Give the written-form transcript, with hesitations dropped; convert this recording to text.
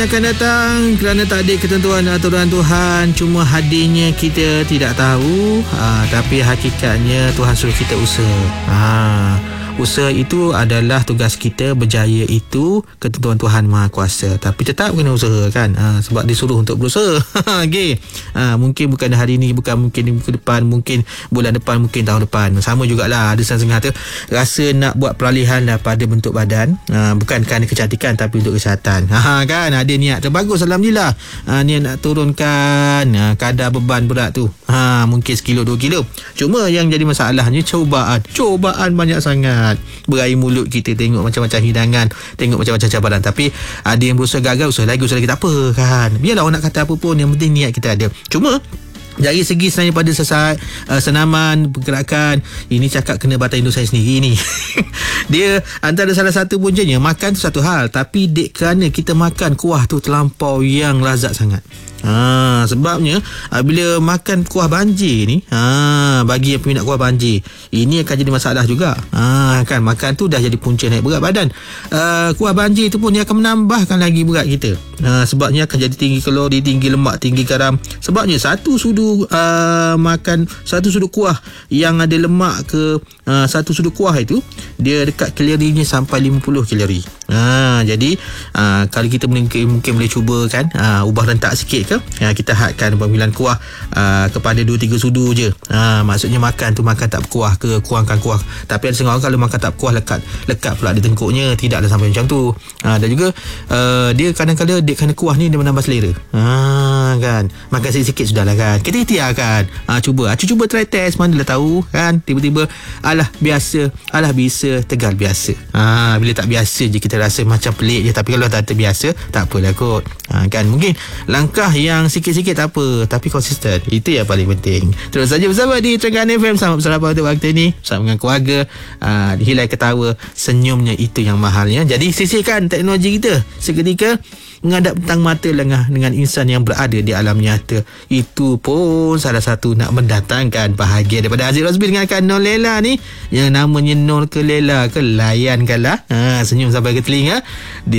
Akan datang kerana tak ada ketentuan aturan Tuhan. Cuma hadirnya kita tidak tahu, tapi hakikatnya Tuhan suruh kita usaha. Usaha itu adalah tugas kita. Berjaya itu ketentuan Tuhan Maha Kuasa. Tapi tetap kena usaha kan, sebab disuruh untuk berusaha. Okay. Mungkin bukan hari ni, bukan mungkin minggu depan, mungkin bulan depan, mungkin tahun depan. Sama jugalah, ada setengah tu rasa nak buat peralihan daripada bentuk badan, bukan kerana kecantikan tapi untuk kesihatan. Kan ada niat tu, bagus, alhamdulillah. Niat nak turunkan kadar beban berat tu, mungkin 1 kilo 2 kilo. Cuma yang jadi masalahnya cobaan banyak sangat. Berair mulut kita, tengok macam-macam hidangan, tengok macam-macam cabaran. Tapi ada yang berusaha gagal, usaha lagi tak apa kan. Biarlah orang nak kata apa pun, yang penting niat kita ada. Cuma dari segi sebenarnya pada senaman, pergerakan, ini cakap kena batas hidup saya sendiri ni. Dia antara salah satu puncanya, makan tu satu hal, tapi kerana kita makan kuah tu terlampau yang lazat sangat. Sebabnya bila makan kuah banjir ni, bagi yang peminat kuah banjir, ini akan jadi masalah juga. Kan makan tu dah jadi punca naik berat badan. Kuah banjir tu pun dia akan menambahkan lagi berat kita. Sebabnya akan jadi tinggi kalori, tinggi lemak, tinggi garam. Sebabnya satu sudu makan, satu sudu kuah yang ada lemak ke, satu sudu kuah itu dia dekat kalorinya sampai 50 kalori. Jadi kalau kita mungkin boleh cuba kan, ubah rentak sikit ke, kita hadkan pemilihan kuah kepada 2-3 sudu je. Maksudnya makan tu makan tak berkuah ke, kurangkan kuah. Tapi ada setengah orang kalau makan tak berkuah, lekat pula di tengkuknya. Tidaklah sampai macam tu. Dan juga dia kadang-kadang kerana kuah ni dia menambah selera. Kan makan sikit-sikit sudahlah kan, kita ikhtiar kan. Cuba try test, manalah tahu kan. Tiba-tiba biasa, bisa tegal biasa. Bila tak biasa je kita rasa macam pelik je. Tapi kalau tak terbiasa, tak apalah kot. Kan mungkin langkah yang sikit-sikit tak apa, tapi konsisten, itu yang paling penting. Terus saja bersama di Trengganu FM. Selamat bersama untuk waktu ni, bersama dengan keluarga. Hilai ketawa, senyumnya itu yang mahalnya. Jadi sisihkan teknologi kita seketika, menghadap petang mata dengan insan yang berada di alam nyata. Itu pun salah satu nak mendatangkan bahagia daripada Haziq Rosby dengan Non Lela ni, yang namanya Non ke Lela ke, layankanlah. Senyum sampai ke telinga.